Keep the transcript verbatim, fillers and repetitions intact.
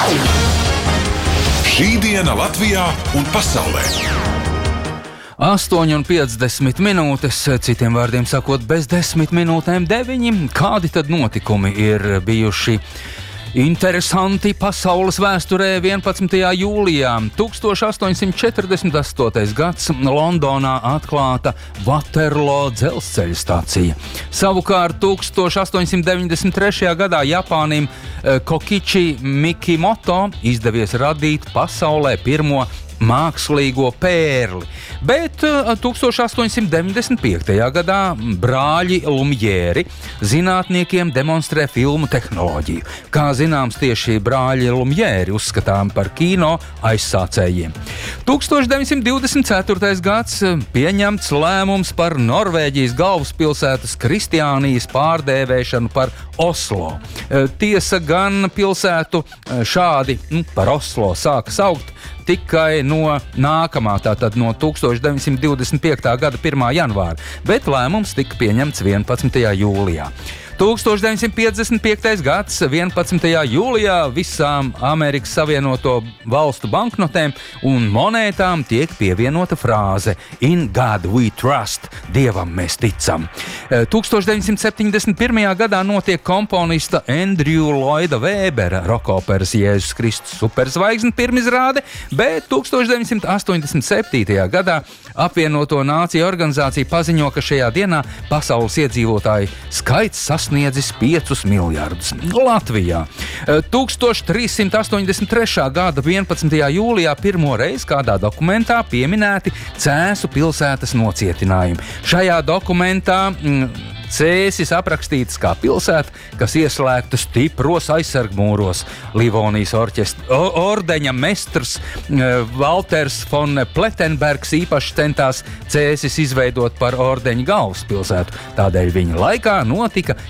Šī diena Latvijā un pasaulē. astoņi un piecdesmit minūtes, citiem vārdiem sakot, bez desmit minūtēm deviņi. Kādi tad notikumi ir bijuši interesanti pasaules vēsturē vienpadsmitajā jūlijā? tūkstoš astoņsimt četrdesmit astotais gads, Londonā atklāta Waterloo dzelzceļa stacija. Savukārt tūkstoš astoņsimt deviņdesmit trešajā gadā Japānim Kokichi Mikimoto izdevies radīt pasaulē pirmo mākslīgo pērli, bet tūkstoš astoņsimt deviņdesmit piektajā gadā brāļi Lumjēri zinātniekiem demonstrē filmu tehnoloģiju. Kā zināms, tieši brāļi Lumjēri uzskatām par kino aizsācējiem. tūkstoš deviņsimt divdesmit ceturtais gads pieņemts lēmums par Norvēģijas galvaspilsētas Kristiānijas pārdēvēšanu par Oslo. Tiesa gan pilsētu šādi nu, par Oslo sāka saukt tikai no nākamā, tātad no tūkstoš deviņsimt divdesmit piektā gada pirmā janvāra, bet lēmums tika pieņemts vienpadsmitajā jūlijā. tūkstoš deviņsimt piecdesmit piektais gads, vienpadsmitajā jūlijā visām Amerikas Savienoto Valstu banknotēm un monētām tiek pievienota frāze In God we trust, Dievam mēs ticam. tūkstoš deviņsimt septiņdesmit pirmajā gadā notiek komponista Andrew Lloyda Webera rokoperas Jēzus Kristus superzvaigzne pirmizrāde, bet tūkstoš deviņsimt astoņdesmit septītajā gadā Apvienoto Nāciju organizācija paziņo, ka šajā dienā pasaules iedzīvotāju skaits sasniedzis piecus miljardus. Latvijā tūkstoš trīssimt astoņdesmit trešā gada vienpadsmitajā jūlijā pirmo reizi kādā dokumentā pieminēti Cēsu pilsētas nocietinājumi. Šajā dokumentā mm, Cēsis aprakstīts kā pilsēta, kas ieslēgta stipros aizsargmūros. Livonijas orķestra ordeņa mestrs Valters von Plettenbergs īpaši centās Cēsis izveidot par ordeņa galvaspilsētu. Tādēļ viņa laikā notika